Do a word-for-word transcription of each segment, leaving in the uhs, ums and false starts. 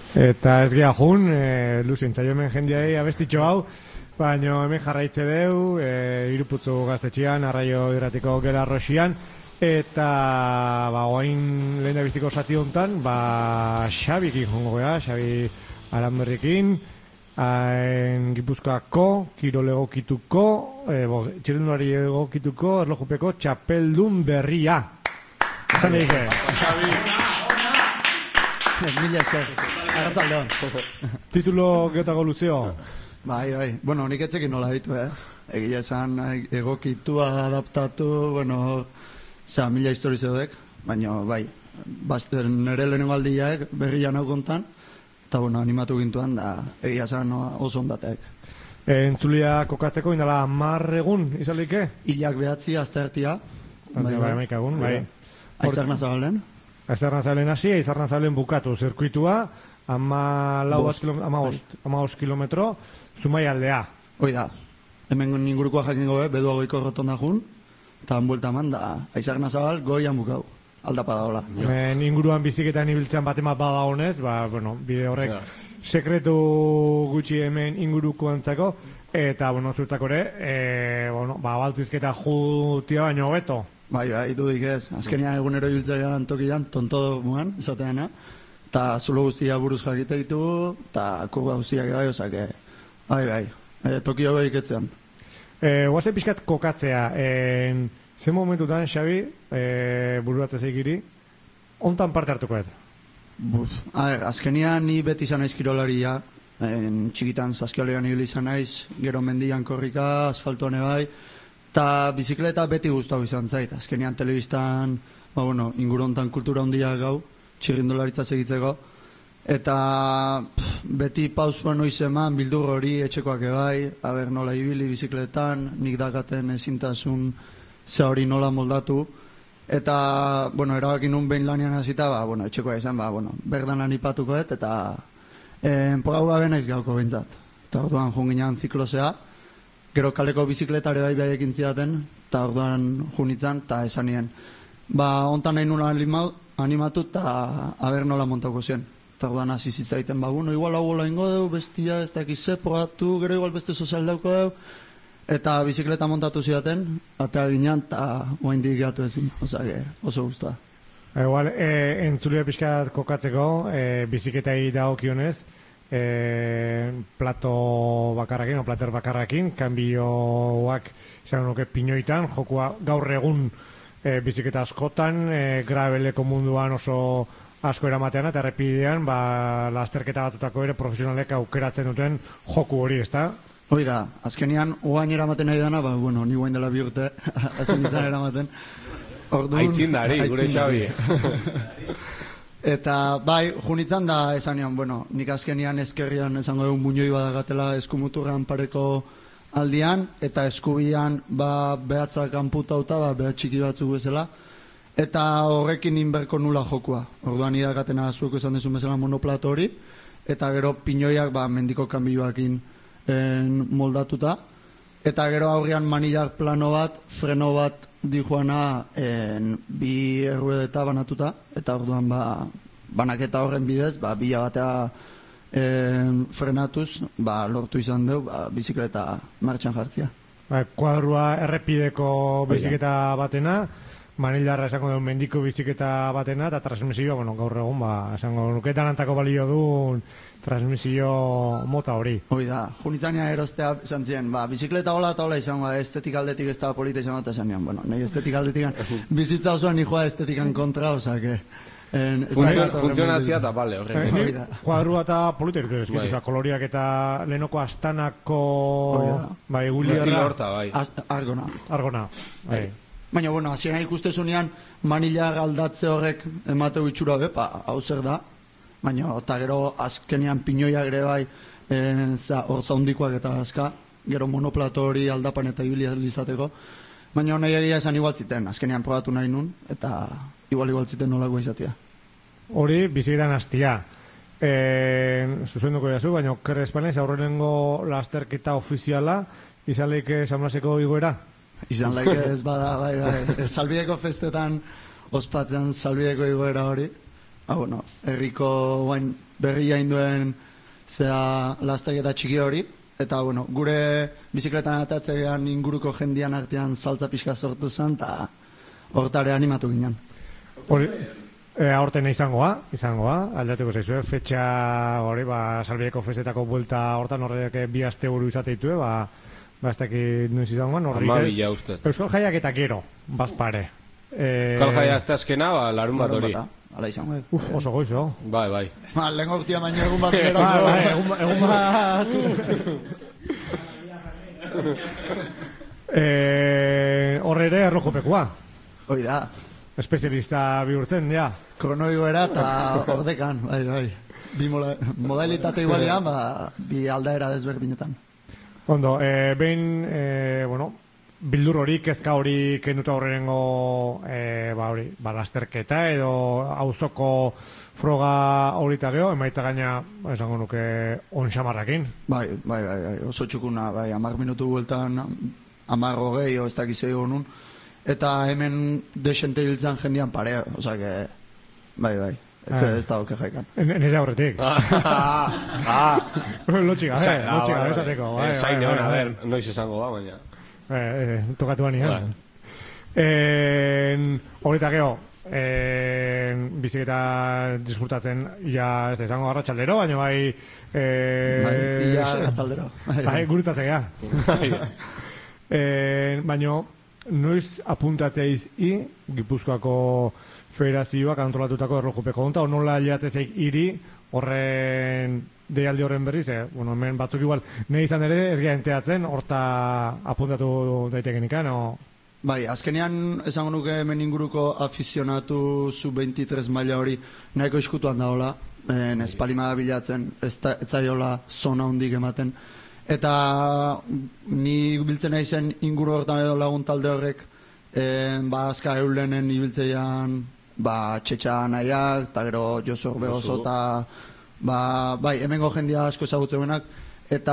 Eta ez geha jun, e, luzien zaio hemen jendeai abestitxo hau, baina hemen jarraitze deu, e, Iruputzu gaztetxian, Arraio Irratiko Gela Rosian, eta ba, oain lehen da biztiko zati honetan, ba, Xabikin jongo gea, Xabi Aranberrikin, hain Gipuzkoako, Kirol egokituko, e, bo, txirrendulari egokituko, erlojupeko, txapeldun berria. Esan dike. Xabi. Mila esker. Arratzaldeon. Titulo geotago luzeo? Bai, bai. Bueno, nik etzekin nola ditu, eh? Egia esan egokitua, adaptatu, bueno, za, mila histori zeudek, baina, bai, bazter nire lehenengo aldiaek berrian hau kontan, eta, bueno, animatu gintuan, da, egia esan oso ondatek. E, entzulia kokatzeko indala mar egun, izalike? Hilak behatzi, aztertia. Bai, bai, maik egun, bai. Aizarna zabalen? Aizarna zabalen hasi, aizarna zabalen bukatu, zirkuitua, ama lau bost kilometro, Zumai aldea. Hoi da, hemen ingurukoa jakingo be, bedua goiko rotonda jun, eta hanbuelta eman da, aizarna zabal, goian bukau, aldapa da hola. Men inguruan biziketan ibiltzen bat emat bada honez, ba, bueno, bide horrek yeah. sekretu gutxi hemen inguruko antzako, eta, bueno, zurtako ere, e, bueno, ba, baltzizketa jutia baino hobeto. Bai, bai, dudik ez. Azkenean egunero ibiltzean tokian, tonto mugan, esateana, eta zulo guztia buruz jakite ditugu, eta kurba guztiak bai, osake, bai, bai, e, tokio behik etzean. E, Guazen pixkat kokatzea, e, zen momentutan, Xabi, e, bururatze zeikiri, ontan parte hartuko ez? Buf, a ver, azkenean ni beti izan naiz kirolaria, en, txikitan zazkiolean ibili izan naiz, gero mendian korrika, asfaltoan bai, eta bizikleta beti guztau izan zait. Azkenean telebistan, ba, bueno, ingurontan kultura handia gau, txirrindularitza segitzeko. Eta pff, beti pausua noiz eman, bildur hori etxekoak ebai, aber nola ibili bizikletan, nik dakaten ezintasun ze hori nola moldatu. Eta, bueno, erabakin nun behin lanian hasita, ba, bueno, etxekoa izan, ba, bueno, berdan anipatuko et, eta en, porau gabe naiz gauko bintzat. Eta orduan junginan ziklosea, gero kaleko bizikletare bai bai ekin zidaten, eta orduan junitzen, eta esan nien. Ba, ontan nahi nuna animatu, eta aber nola montako zen. Eta orduan hasi zitzaiten, ba, bueno, igual hau gola ingo deu, bestia, ez dakiz ze, probatu, gero igual beste sozial dauko deu, eta bizikleta montatu zidaten, eta ginean, eta oain digatu ezin, osake, oso guztua. Igual, e, entzulia pixkat kokatzeko, e, bizikletai dagokionez, E, plato bakarrakin o plater bakarrakin, kanbioak izan nuke pinoitan, jokua gaur egun e, biziketa askotan, e, grabeleko munduan oso asko eramatean eta errepidean, ba, lasterketa batutako ere profesionalek aukeratzen duten joku hori, ezta? Hoi da, azkenean oain eramaten nahi dana, ba, bueno, ni guain dela bi urte, azenitzen eramaten. Aitzindari, gure Xabi. Eta bai, junitzen da esanean, bueno, nik azkenian ezkerrian esango egun buñoi badagatela eskumuturran pareko aldian, eta eskubian ba, behatzak anputauta, ba, behat txiki batzuk bezala, eta horrekin inberko nula jokua. Orduan idagatena zueko esan dezun bezala monoplato hori, eta gero pinoiak ba, mendiko kanbioakin moldatuta, eta gero aurrean manilak plano bat, freno bat dijoana en, bi erruedeta banatuta, eta orduan ba, banaketa horren bidez, ba, bila batea en, frenatuz, ba, lortu izan deu, ba, bizikleta martxan jartzia. Ba, kuadrua errepideko bizikleta batena, manilarra esango duen mendiko bizikleta batena, eta transmisioa, bueno, gaur egun, ba, esango nuketan antako balio duen transmisio mota hori. Hoi da, junitzania erostea esan ziren, ba, bizikleta hola eta hola izan, ba, estetik aldetik ez da polita izan eta esan nian, bueno, nahi estetik aldetik bizitza osoan ni joa estetikan kontra, oza, que... Funtzionatzia eta bale, horrek. Kuadrua eta polita irutu ez, koloriak eta lehenoko astanako... Bai, estilo horta, bai. Argona. Argona, bai. Baina, bueno, hasiena ikustezunean manila galdatze horrek emateu itxura bepa, hau zer da. Baina, eta gero azkenean pinoiak ere bai hortza hundikoak eta azka, gero monoplato hori aldapan eta ibilizateko. Baina nahi egia esan igual ziten, azkenean probatu nahi nun, eta igual igual ziten nolako izatea. Hori, biziketan hastia. E, Zuzenduko jazu, baina oker espanez, aurrenengo lasterketa ofiziala, izaleik Samlaseko igoera? Izan laike ez bada, bai, bai. Salbideko festetan ospatzen salbideko igoera hori. Ah, bueno, herriko guain berria induen zea lastaketa txiki hori, eta, bueno, gure bizikletan atatzean inguruko jendian artean saltza pixka sortu zen, eta hortare animatu ginen. Hori, e, aurten izangoa, izangoa, aldatuko zaizue, fetxa hori, ba, Salbideko festetako buelta hortan horrek bi aste buru izate ditue, ba, ba, ez dakit nuiz izangoan, horrik. Ama bila ustez. Euskal Jaiak eta gero, bazpare. E, Euskal Jaia azte azkena, ba, larun bat hori. Ala izango, eh? Uf, oso goizo. Bai, bai. Ma, lehen gortia baino egun bat gero. Ba, ba, egun, egun bat... e, horre ere erlojupekua. Hoi da. Espezialista bihurtzen, ja. Kronoigoera eta ordekan, bai, bai. Bi mola, modalitate igualean, ba, bi aldaera desberdinetan. Ondo, e, behin, e, bueno, bildur hori, kezka hori kenduta horrengo, e, ba, hori, ba, lasterketa edo auzoko froga horita geho, emaita gaina, esango nuke, onxamarrakin. Bai, bai, bai, bai, oso txukuna, bai, amar minutu bueltan, amar hogei, o ez dakizei honun, eta hemen desente hiltzen jendian pare, oza que, bai, bai, ez, ez da oke jaikan. Nire aurretik. Lotxik gabe, lotxik gabe esateko. Zain egon, a ber, noiz esango ba, baina. Tokatu banean. Horita geho, biziketa disfrutatzen, ja, ez da, izango arratsaldero, baina bai... Bai, ia arratsaldero. Bai, gurutzatzea. Baina, noiz apuntatzeiz i, Gipuzkoako federazioak antolatutako erlojupeko honta, onola jatezeik iri horren deialdi horren berriz, eh? Bueno, hemen batzuk igual, nahi izan ere ez geha enteatzen, horta apuntatu daiteken ikan, o... Bai, azkenean esango nuke hemen inguruko afizionatu sub veintitrés maila hori nahiko iskutuan daola, en espalima bilatzen, ez zaiola zona hondik ematen, eta ni biltzen nahi zen inguru hortan edo lagun talde horrek, en, ba, azka eulenen ibiltzeian, ba, txetxa nahiak, eta gero Josu Orbegozo, eta ba, bai, hemengo jendia asko ezagutzenak, eta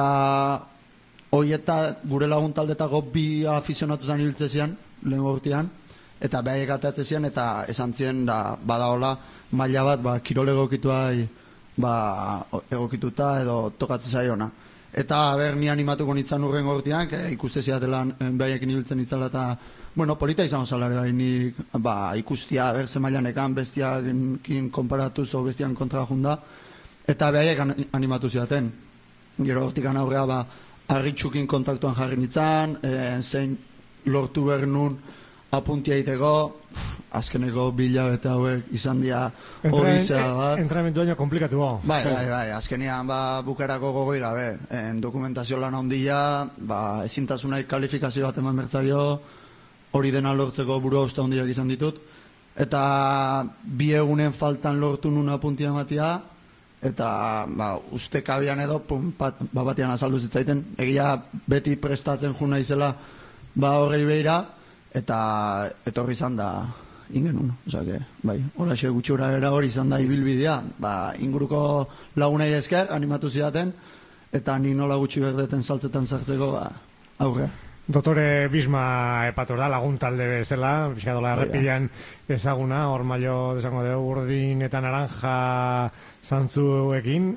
hoi eta gure lagun taldetako bi afizionatutan ibiltze zian, lehen gortian, eta behaiek ateatze zian, eta esan zien, da, badaola, maila bat, ba, kirole egokituai, ba, egokituta edo tokatzen zaiona. Eta, ber, ni animatuko nintzen urren gortian, ikuste ziatela behaiekin ibiltzen nitzala, eta, bueno, polita izango zalare, bai, ni, ba, ikustia, ber, ze mailanekan, bestiakin konparatuz, o bestian kontra junda, eta behaiek animatu ziaten. Gero hortikan aurrea, ba, arritxukin kontaktuan jarri nintzen, e, zein lortu behar nun apuntia iteko, azkeneko bila bete hauek izan dira hori zera bat. Entrenamentu baino komplikatu bo. Bai, bai, bai, azkenean ba, bukarako gogoi gabe. En dokumentazio lan handia, ba, ezintasunai kalifikazio bat eman bertzaio, hori dena lortzeko buru hausta handiak izan ditut. Eta bi egunen faltan lortu nun apuntia matia, eta ba, uste kabian edo pum, bat, ba, batean azaldu zitzaiten, egia beti prestatzen juna izela ba, horrei behira, eta etorri izan da ingenun, osake, bai, horaxe gutxura era hori izan da ibilbidea, ba, inguruko lagunei esker animatu zidaten, eta ni nola gutxi berdeten saltzetan sartzeko, ba, aurrea. Dotore Bisma epator da, lagun talde bezala, biskadola errepidean ezaguna, hor mailo desango dugu urdin eta naranja zantzuekin.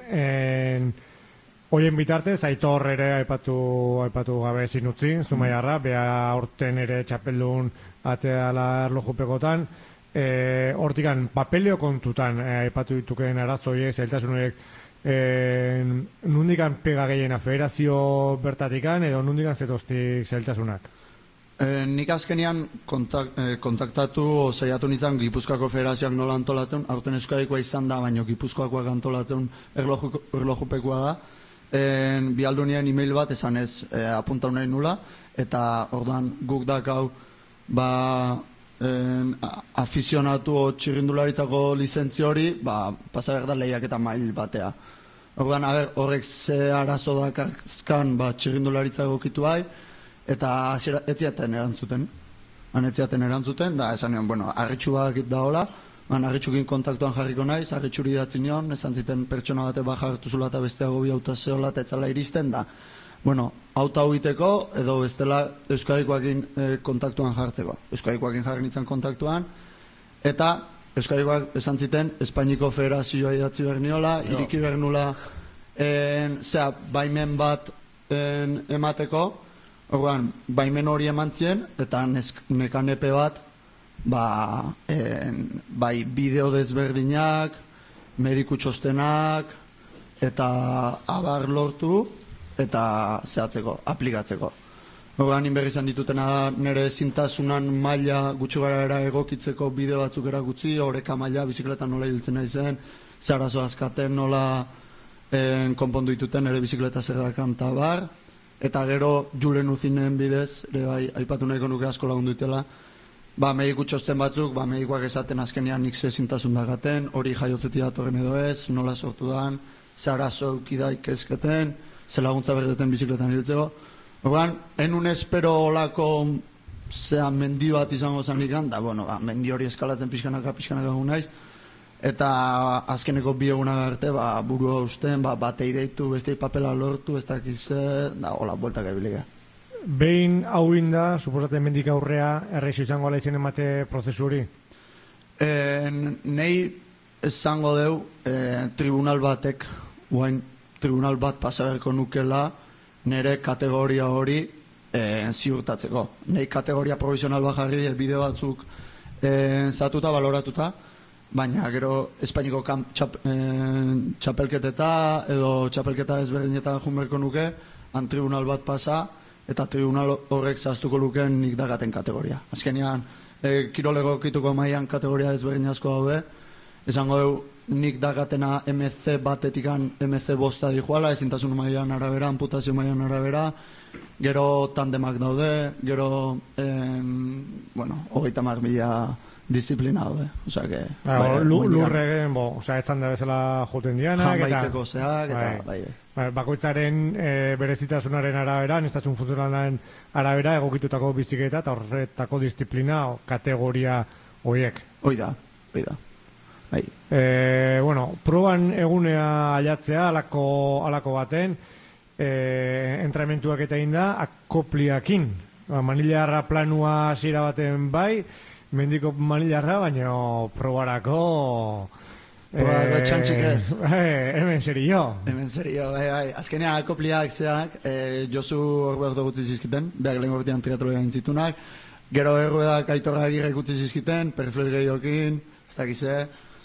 Hoien bitartez, Aitor ere aipatu, aipatu gabe ezin utzi, Zumaiarra, bea horten ere txapeldun ateala erlojupekotan. E, hortikan, papeleo kontutan e, aipatu dituken arazoiek, zailtasunoiek, e, nundikan pega gehiena federazio bertatikan edo nundikan zetoztik zailtasunak? E, nik azkenean kontak, e, kontaktatu zeiatu nintzen Gipuzkoako federazioak nola antolatzen, aurten Euskadikoa izan da, baina Gipuzkoakoak antolatzen erlojupekoa da. En, bialdunean e-mail bat esan ez e, apunta nahi nula, eta orduan guk dakau ba, en, afizionatu o txirrindularitzako lizentzio hori, ba, pasaber da lehiak eta mail batea. Orduan aber, horrek ze arazo dakartzkan ba, txirrindularitzako kitu bai, eta etziaten erantzuten. Han etziaten erantzuten, da esan nion, bueno, arritxuak da hola, Man, arritxukin kontaktuan jarriko naiz, arritxuri datzi nion, esan ziten pertsona bate bat jartu zula eta besteago bi auta zehola eta etzala iristen da. Bueno, auta huiteko edo bestela Euskadikoakin e, kontaktuan jartzeko. Euskadikoakin jarri nintzen kontaktuan, eta Euskadikoak esan ziten, Espainiko Federazioa idatzi behar niola, no. iriki behar nula, en, zera, baimen bat en, emateko, orduan, baimen hori eman zien, eta nekan epe bat, ba, en, bai, bideo desberdinak, mediku txostenak, eta abar lortu, eta zehatzeko, aplikatzeko. Orduan, inberri izan ditutena da, nire ezintasunan maila gutxi gara egokitzeko bide batzuk erakutzi, oreka maila, bizikleta nola hiltzen nahi zen, zarazo azkaten nola en, konpondu dituten nire bizikleta zer dakan eta bar, eta gero Julen Uzinen bidez, ere bai, aipatu nahiko nuke asko lagundu ditela, ba, mediku txosten batzuk, ba, medikoak esaten azkenean nik zezintasun dagaten, hori jaiotzetik datorren edo ez, nola sortu dan, zarazo eukidaik ezketen, ze laguntza berdeten bizikletan hiltzeko. Orduan, enun espero olako zea mendi bat izango zanikan, da, bueno, ba, mendi hori eskalatzen pixkanaka, pixkanaka gu naiz, eta azkeneko bi egunak arte, ba, burua usten, ba, batei deitu, bestei papela lortu, ez dakize, da, hola, bueltak ebilega. Behin hau inda, suposaten mendik aurrea, erreixo izango ala izan emate prozesu hori? E, nei esango deu, e, tribunal batek, guain, tribunal bat pasagerko nukela, nire kategoria hori e, ziurtatzeko. Nei kategoria provisional bat jarri bideo batzuk e, zatuta, baloratuta, baina gero Espainiko kam, txap, e, txapelketeta edo txapelketa ezberdinetan junberko nuke, han tribunal bat pasa, eta tribunal horrek zaztuko luken nik dagaten kategoria. Azkenean, e, kirolego kituko maian kategoria ezberdin asko daude, esango du, nik dagatena M C batetikan M C bosta dijuala, ezintasun mailan arabera, amputazio mailan arabera, gero tandemak daude, gero, en, bueno, hogeita mar mila disiplina daude. Osea, que... Ba, lurregen, bo, osea, etzan da bezala joten dianak, eta... Jamaikeko zeak, eta, bai, bai. Bakoitzaren e, berezitasunaren arabera, niztasun funtzionalen arabera, egokitutako biziketa eta horretako disiplina, kategoria horiek. Hoi da, hoi da. Bai. E, bueno, proban egunea ailatzea alako, alako baten e, entramentuak eta inda akopliakin. Ba, manilarra planua zira baten bai, mendiko manilarra, baina probarako... Probarako e, txantxik ez. E, hemen serio. Hemen serio, bai, bai. Azkenean akopliak zeak, e, Josu Orberto gutzi zizkiten, behar lehen gortean triatloa gaintzitunak, gero erruedak aitorra agirre gutzi zizkiten, perfil gehiokin, ez dakize...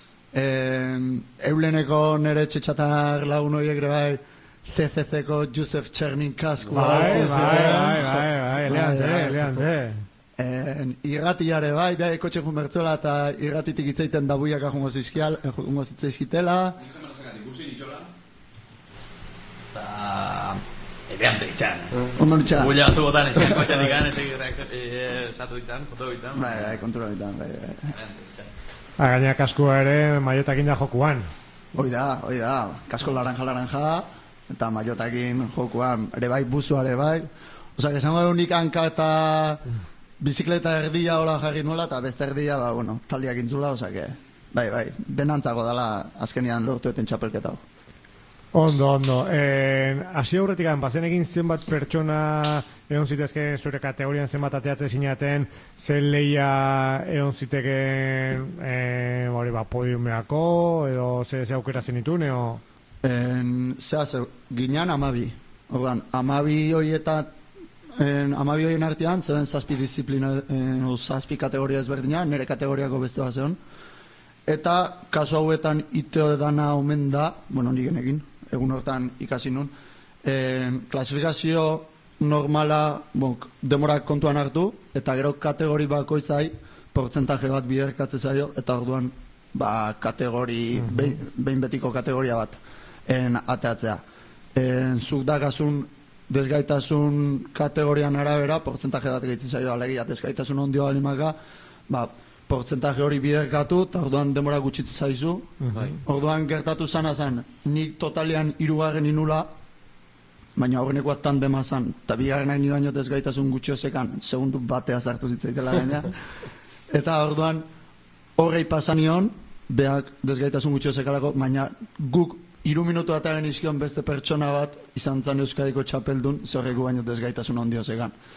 Eh, euleneko nere txetxatar lagun horiek bai C C C-ko Josef Txernin kaskua bai, bai, bai, bai, bai, eleante, eleante eh, irratiare bai, bai, kotxe junbertzola eta irratitik itzaiten dabuiak ahungo zizkial, ahungo zizkitela nik zan marrazakat ikusi nitxola eta eleante itxan ondo nitxan bulla batu botan esken kotxan dikan esatu ditzan, foto ditzan bai, bai, kontura ditzan bai, bai. Eleante itxan Gaina kaskua ere maiotakin da jokuan. Hoi da, hoi da. Kasko laranja-laranja eta maiotakin jokuan. Ere bai, buzua ere bai. Osa, esango egunik hanka eta bizikleta erdia hola jarri nuela eta beste erdia, ba, bueno, taldiak intzula, osa, que, bai, bai, denantzako dela azkenian lortu eten txapelketa hau. Ondo, ondo. Asi aurretik, bazen egin zenbat pertsona egon zitezken zure kategorian zenbat ateatzen zinaten, zen lehia egon ziteken e, hori ba, podiumeako, edo ze, ze aukera zenitun, edo? Zea, ze, ginean amabi. Ordan, amabi horietan, amabi horien artean, zeben zazpi disiplina, o zazpi kategoria ezberdina, nire kategoriako beste bat zeon. Eta, kasu hauetan iteo dana omen da, bueno, nigen egin, egun hortan ikasi nun, eh, klasifikazio normala bon, demorak kontuan hartu, eta gero kategori bakoitzai portzentaje bat biderkatze zaio, eta orduan ba, kategori, mm-hmm. behin, behin betiko kategoria bat en, ateatzea. En, zuk dakasun desgaitasun kategorian arabera, portzentaje bat gehitzen zaio, alegia desgaitasun ondio alimaka, ba, portzentaje hori biderkatu, eta orduan demora gutxitzen zaizu. Mm-hmm. Orduan gertatu zana zen, nik totalian hirugarren inula, baina horrenekoa tandema zen, eta bigarren hain baino desgaitasun gutxiosekan, segundu batea zartu zitzaitela gaina. Eta orduan, horrei pasanion, beak desgaitasun gutxiosekalako, baina guk hiru minutu ataren izkion beste pertsona bat izan zen Euskadiko txapeldun, zorregu baino desgaitasun ondiosekan.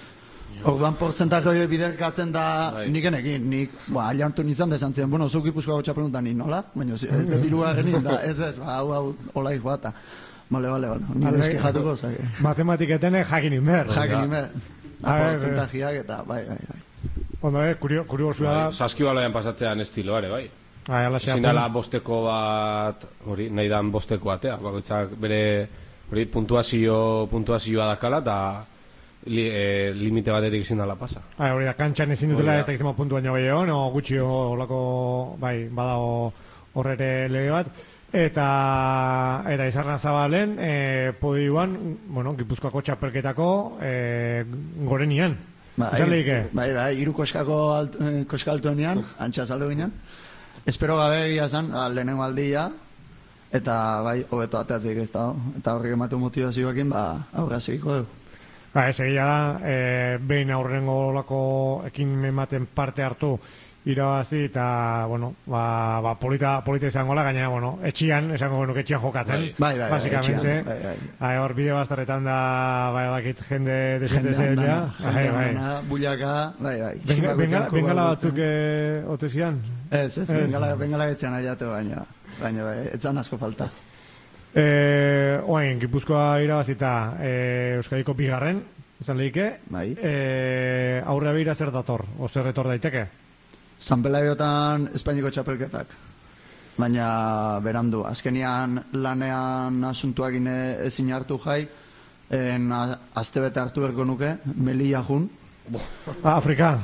Orduan portzentaje hori biderkatzen da Bai. nik enekin, nik, ba, aliantu nizan desan ziren, bueno, zuk Gipuzkoako txapeluntan nik, nola? Baina ez de dirua genin, da, ez ez, ba, hau, hau, hola joata. Bale, bale, bale, nire eski jatuko, zake. Matematiketene jakin inber. Jakin inber, A ver, portzentajeak eta, bai, bai, bai. Ondo, eh, kurio, kuriosua da. Bai, saskibaloian pasatzean estiloa ere, bai. Bai, ala xea. Zinala bosteko bat, hori, nahi dan bosteko batea. Bakoitzak bere, hori, puntuazio, puntuazioa dakala, eta li, e, limite batetik ezin dala pasa. Bai, hori da, kantxan ezin dutela Hori da. ez da izango puntu baino gehiago, no, gutxi olako, bai, badago horrere lege bat. Eta eta izarra zabalen e, podioan, bueno, Gipuzkoako txapelketako e, gorenian. Bai, Izan lehike? bai, bai, hiru koskako alt, eh, koska altuenean, antxa saldu ginen. Espero gabe egia zen, ah, lehenengo aldia, eta bai, hobeto ateatzik ez da, eta horrek ematu motivazioakin, ba, aurra segiko dugu. Ba, ez egia da, e, behin aurrengo olako ekin ematen parte hartu irabazi eta, bueno, ba, ba polita, polita izango la, gaina, bueno, etxian, esango genuke etxian jokatzen, Bai. Bai, bai, bai, básicamente. etxean, bai, bai. Bai, hor bide bastarretan da, bai, dakit jende desente Jende zelia. andana, Bai, jende bai. andana, bullaka, bai, bai. Benga- benga- Bakoitzako Bengala bat batzuk duten. eh, ote zian? Ez, ez, Ez. bengala, bengala etxean ariatu baina, baina, bai, etzan asko falta. Eh, oain, Gipuzkoa irabazita eh, Euskadiko bigarren, izan lehike, Bai. eh, aurrea begira zer dator, o zer retor daiteke? San Pelaiotan Espainiko txapelketak. Baina berandu, azkenian lanean asuntuak ine ezin hartu jai, en a- aste bete hartu berko nuke, Melilla jun. Ah, Afrika.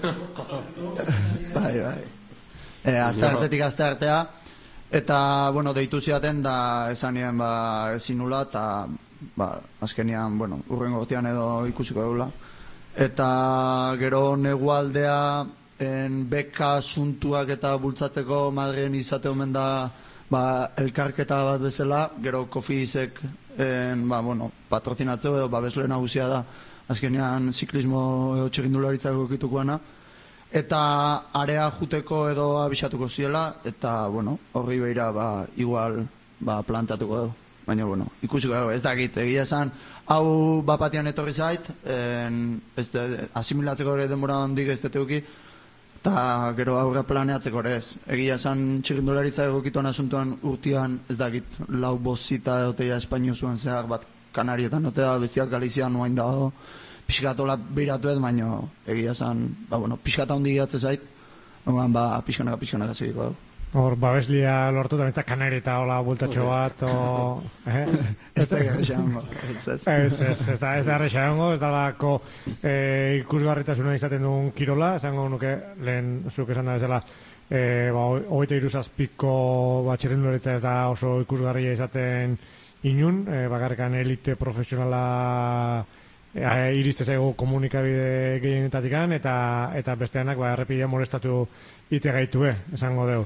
Bai, bai. E, aste hartetik aste artea, eta, bueno, deitu ziaten da esanien ba, ezin nula, eta, ba, azkenian, bueno, urren gortean edo ikusiko dugula. Eta gero negualdea, en beka asuntuak eta bultzatzeko Madrilen izate omen da ba, elkarketa bat bezala, gero Kofizek en, ba, bueno, patrozinatzeo edo babesle nagusia da azkenean ziklismo edo txirrindularitza egokitukoana, eta area juteko edo abisatuko ziela, eta bueno, horri behira ba, igual ba, plantatuko dugu. Baina, bueno, ikusiko dugu, ez dakit, egia esan, hau bapatian etorri zait, en, ez de, asimilatzeko ere denbora handik ez deteuki, eta gero aurra planeatzeko ere ez. Egia esan txirrindularitza egokituan asuntuan urtean, ez dakit, lau bozita egotea Espainio zuen zehar bat Kanarietan, otea bestiak Galizian nuain dago, pixkatola beiratu ez, baina egia esan, ba, bueno, pixkata hondi giatze zait, ogan, ba, pixkanaka, pixkanaka segiko dugu. Hor, babeslia lortu da bintzak kanari eta hola bultatxo bat, o... Eh? Ez da gara esan, ez ez. Ez, ez, ez da, ez da erresa egongo, ez da lako eh, ikusgarritasuna izaten duen kirola, esango nuke, lehen zuk esan da bezala, eh, ba, hogeita iruzazpiko batxerrenduletza ez da oso ikusgarria izaten inun, eh, bakarrikan elite profesionala eh, iriste zaigu komunikabide gehienetatikan, eta, eta besteanak ba, errepidea molestatu ite gaitue, esango deu.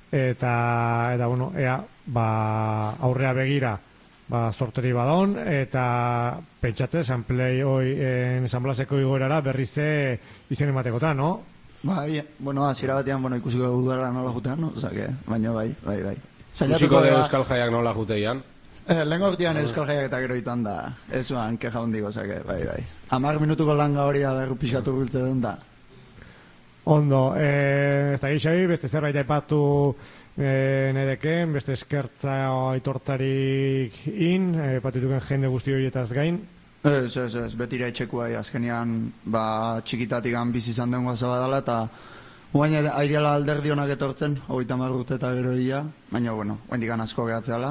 Eta, eta bueno, ea, ba, aurrea begira, ba, sorteri badon, eta pentsatze, Sanplei hoi en San Blaseko igoerara berriz ze izen ematekota, no? Bai, bueno, hasiera batean, bueno, ikusiko dugu dara nola jutean, no? Osake, baina bai, bai, bai. Ikusiko de Euskal Jaiak nola juteian. Eh, lehen gortian Euskal Jaiak eta gero itan da, ez zuan, keja hondik, osake, bai, bai. Hamar minutuko langa hori aberru pixkatu gultze duen da. Ondo, eh, ez da gixai, beste zerbait aipatu eh, nedeken, beste eskertza aitortzarik in, eh, patituken jende guzti horietaz gain. Ez, ez, ez, betira etxekua, azkenian, ba, txikitatikan bizi izan den goza badala, eta guain aideala alderdionak etortzen, hogeita hamar urte eta gero ia, baina, bueno, guaindikan asko gehatzeala.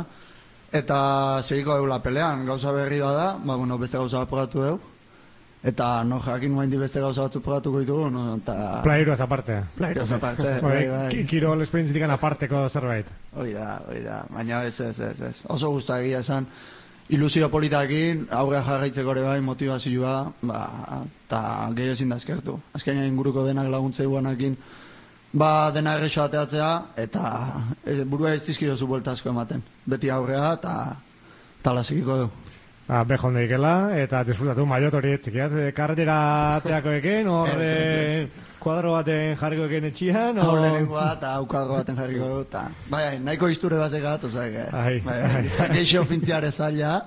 Eta segiko deula pelean, gauza berri bada, ba, bueno, beste gauza bat probatu dugu. Eta no jakin guain di beste gauza batzu probatuko ditugu, no, eta... Plairoaz aparte. Plairoaz aparte, Bai, bai, bai. ki- Kirol esperientzitikan aparteko zerbait. Hoi da, hoi da, baina ez, ez, ez, ez. Oso guztua egia esan, ilusio politakin, aurrea jarraitzeko ere bai, motivazioa, ba, eta gehiago ezin da eskertu. Azkenean inguruko denak laguntza iguanakin, ba, dena errexo ateatzea, eta e, burua ez dizkido zu buelta asko ematen. Beti aurrea, eta tala segiko du. Ba, bejon daikela, eta disfrutatu maiot hori etzikiat, karretera ateako eken, hor Ez, ez, ez. eh, kuadro baten jarriko eken etxian, Hau o... lehenengoa, eta hau kuadro baten jarriko du, eta... Bai, bai, nahiko izture bazegat, ozak, Ai, bai, ai. bai, geixo fintziare zaila,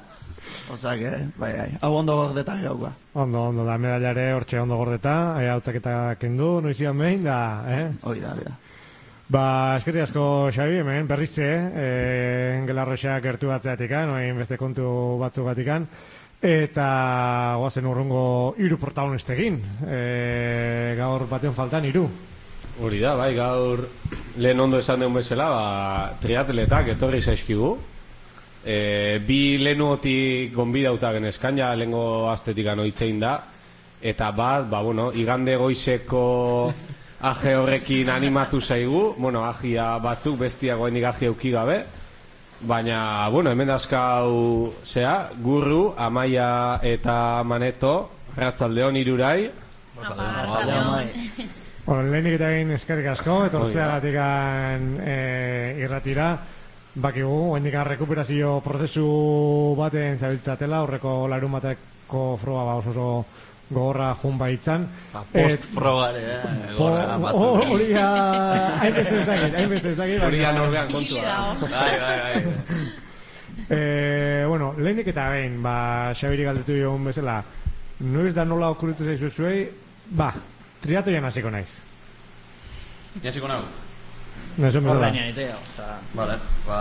Osa, que, bai, bai, hau ondo gordeta gauka. Ondo, ondo, da medailare hortxe ondo gordeta, e, hautzaketa kendu, noizian behin, da, eh? Hoi da, hoi da. Ba, eskerri asko, Xabi, hemen, berrize, eh, Gelarroxak gertu batzeatikan, oain beste kontu batzugatikan, eta goazen urrungo hiru protagonistekin, e, gaur baten faltan hiru. Hori da, bai, gaur lehen ondo esan deun bezala, ba, triatletak etorri zaizkigu. E, bi lehenuotik gonbidauta genezkan, ja lehengo astetik anoitzein da, eta bat, ba, bueno, igande goizeko aje horrekin animatu zaigu, bueno, ajia batzuk, bestia goainik aji euki gabe, baina, bueno, hemen dazkau, zea, Gurru, Amaia eta Maneto, Ratzaldeon irurai. Ratzaldeon. Bueno, lehenik eta egin eskerrik asko, etortzeagatik e, irratira, bakigu, oendikan rekuperazio prozesu baten zabiltzatela, horreko larun bateko froga ba oso oso gogorra jun baitzan. Post-frogare, eh? Gogorra batzuk. Hori ya, hainbeste ez dakit, hainbeste ez dakit. Hori ya norbean kontua. Bai, bai, bai. Eh, bueno, lehenik eta behin, ba, Xabiri galdetu joan bezala, noiz da nola okurritzen zaizu zuei, ba, triatoian hasiko naiz. Ni hasiko nago? Naizun bezala. Ordainean itea. Vale, ba...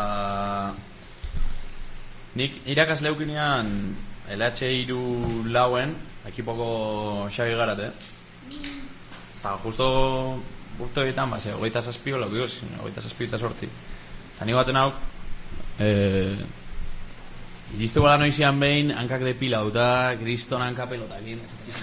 Nik irakasleukinean L H hiru lauen ekipoko Xabi Garate. Ba, justo urte horietan, ba, ze, hogeita zazpio lau dioz, hogeita zazpio eta sortzi. Eta nik batzen hau, eh, iriste bola noizian behin, hankak de pila duta, kriston hanka pelotakin.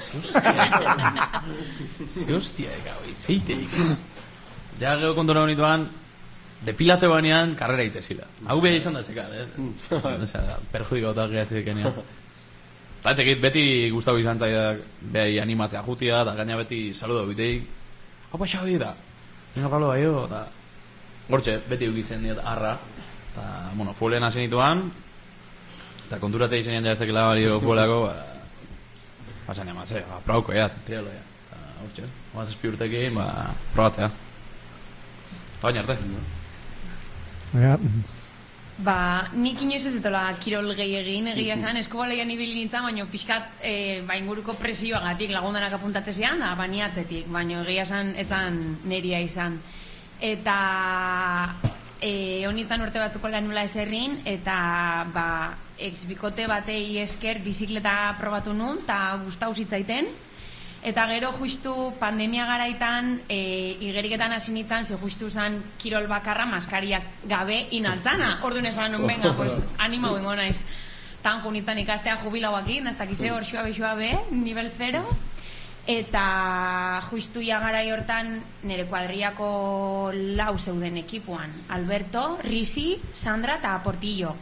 Ze hostia ekau, zeiteik. Ja gero kontura honituan, depilatze banean, karrera itezila. Hau beha izan da zekar, eh? Osea, perjudikautak gehiazik enean. Eta etxekit, beti gustau izan zaidak behai animatzea jutia, eta gaina beti saludo biteik. Haupa Xabi da, venga Pablo baio, eta... Hortxe, beti eukitzen diat arra. Eta, bueno, fuelen hasi nituan, eta konturate izenean ja ez tekela bario fuelako, ba... Basan ematze, ba, probauko ya, trialo ya. Eta, hortxe, oaz espi urtekin, ba, probatzea. Eta baina arte. Ja. Ba, nik inoiz ez detola kirol gehi egin, egia esan, eskobalaian ibili nintzen, baina pixkat e, ba, inguruko presioagatik lagundanak apuntatzen zian, da, baniatzetik, baina egia esan, etan neria izan. Eta e, honitzen urte batzuko lanula eserrin, eta ba, ex-bikote batei esker bizikleta probatu nun, eta gustau zitzaiten. Eta gero justu pandemia garaitan e, igeriketan hasi nintzen, ze justu zan kirol bakarra maskariak gabe inaltzana. Orduan esan nun, venga, pues anima bengo naiz. Tan junitzen ikastea jubilauakin, ez dakize hor xua bexua be, nivel zero. Eta justu ja garai hortan nire kuadriako lau zeuden ekipuan. Alberto, Risi, Sandra eta Portillo.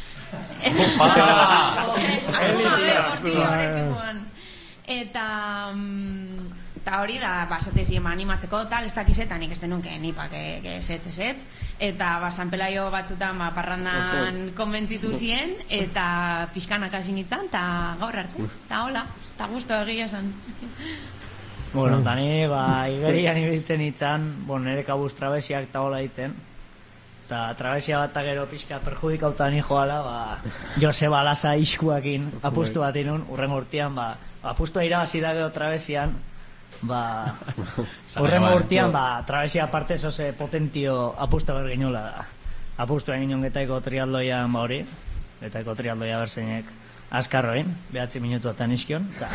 Eta eta hori da, basate ziema animatzeko tal, ez dakizetan nik ez denunke nipa, que, que esetz, esetz. Eta ba, San Pelaio batzutan ba, parrandan konbentzitu ziren, eta pixkanak hasi nintzen, eta gaur arte, eta hola, eta guztu egia esan. Bueno, eta ni, ba, igerian ibiltzen nintzen, bon, nire kabuz trabesiak eta hola ditzen. Eta trabesia bat gero pixka perjudikauta ni joala, ba, Joseba Lasa iskuakin apustu bat inun, urrengo urtean, ba, apustua irabazi da gero trabesian, ba, urrengo urtean, ba, trabesia aparte zoze potentio apustu behar ginola da. Apustu egin nion getaiko trialdoian ba hori, getaiko trialdoia berzeinek askarroin, behatzi minutu atan iskion, eta...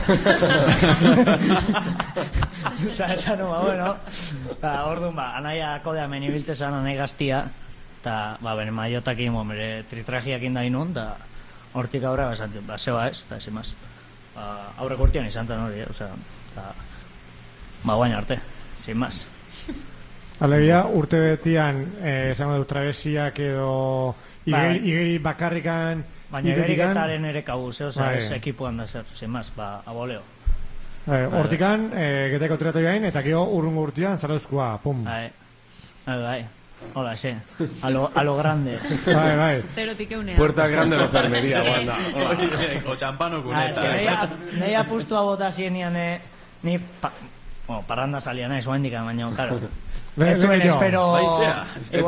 Eta esan ba, bueno, eta orduan, ba, anaia kodea meni biltzezan anai gaztia, eta, ba, bene maiotakin, bo, bere tritrajiakin da inun, eta hortik aurra, ba, esan, ba, zeba ez, eta ezin maz. Ba, aurreko urtean izan zen hori, osea, eta, ba, guain arte, zin maz. Alegia, urte betian, eh, esango du, travesiak edo igeri, igeri bakarrikan, baina igeriketaren ere kabuz, osea, ez ekipuan da zer, zin maz, ba, aboleo. Hortikan, getaiko triatu gain, eta gero urrungo urtean, zarauzkoa, pum. Bai, bai, bai. Hola, sí. A lo, a lo grande. Bai, bai. Zerotik eunea. Puerta grande de enfermería, guanda. O champano cuneta. Nei apustu a bota zienian, ni, pa, bueno, parranda salia naiz, oa indika, baina, claro. Ez zuen espero...